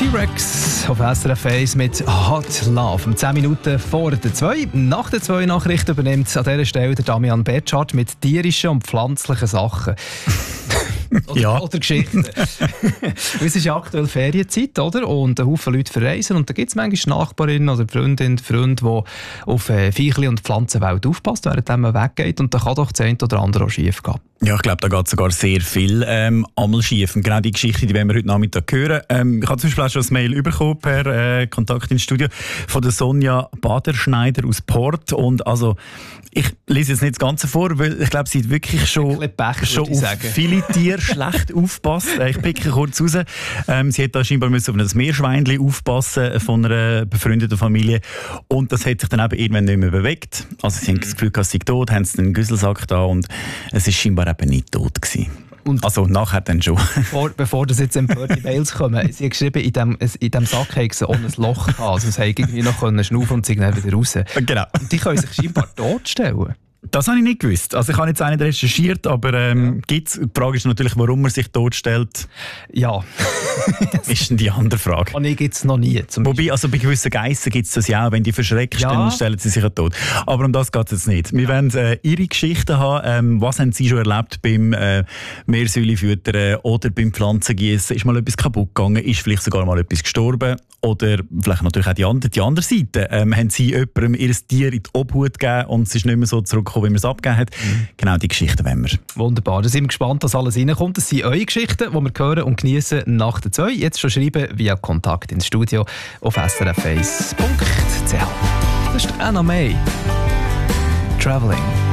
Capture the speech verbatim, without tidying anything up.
T-Rex auf S R F eins mit Hot Love. Um zehn Minuten vor der zwei. Nach der zwei Nachricht übernimmt an dieser Stelle der Damian Betschart mit tierischen und pflanzlichen Sachen. Oder, ja. oder Geschichten. Es ist ja aktuell Ferienzeit, oder? Und ein Haufen Leute verreisen. Und da gibt es manchmal Nachbarinnen oder Freundinnen, Freunde, die auf äh, Viechli- und Pflanzenwelt aufpassen, während man weggeht. Und da kann doch das eine oder andere auch schief gehen. Ja, ich glaube, da geht sogar sehr viel ähm, einmal schief. Und genau die Geschichte, die werden wir heute Nachmittag hören. Ähm, ich habe zum Beispiel auch schon ein Mail bekommen per äh, Kontakt ins Studio von der Sonja Baderschneider aus Port. Und also, ich lese jetzt nicht das Ganze vor, weil ich glaube, sie hat wirklich schon, Pech, schon auf sagen. viele Tiere schlecht aufpasst. Ich picke kurz raus. Ähm, sie hat da scheinbar müssen auf ein Meerschweinchen aufpassen von einer befreundeten Familie. Und das hat sich dann eben irgendwann nicht mehr bewegt. Also sie haben das Gefühl, es sei tot, haben einen Güsselsack da und es ist scheinbar eben nicht tot gewesen. Und also nachher dann schon. Bevor, bevor das jetzt empörte Mails kommen, sie hat geschrieben, in dem, in dem Sack haben sie ohne ein Loch gehabt. Also sie haben irgendwie noch schnaufen und sie dann wieder raus. Genau. Und die können sich scheinbar totstellen. Das habe ich nicht gewusst. Also ich habe jetzt auch nicht recherchiert, aber ähm, ja. gibt's, die Frage ist natürlich, warum man sich totstellt. Ja. Ist denn die andere Frage. Und ich gibt es noch nie. Wobei, also bei gewissen Geissen gibt es das ja auch. Wenn die verschreckst, ja. dann stellen sie sich ja tot. Aber um das geht es jetzt nicht. Wir ja. wollen äh, Ihre Geschichten haben. Ähm, was haben Sie schon erlebt beim äh, Meersäulenfüttern oder beim Pflanzengießen? Ist mal etwas kaputt gegangen? Ist vielleicht sogar mal etwas gestorben? Oder vielleicht natürlich auch die andere, die andere Seite. Ähm, haben Sie jemandem Ihr Tier in die Obhut gegeben und es ist nicht mehr so zurückgekommen, wie man es abgegeben hat? Mhm. Genau die Geschichten wollen wir. Wunderbar. Da sind wir gespannt, dass alles reinkommt. Das sind eure Geschichten, die wir hören und genießen nach der zwei. Jetzt schon schreiben via Kontakt ins Studio auf s r f eins punkt c h. Das ist Anna May. Traveling.